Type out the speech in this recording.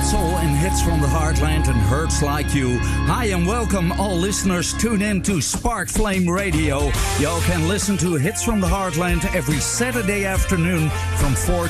Soul and Hits from the Heartland and Hurts Like You. Hi and welcome all listeners. Tune in to Spark Flame Radio. Y'all can listen to Hits from the Heartland every Saturday afternoon from 4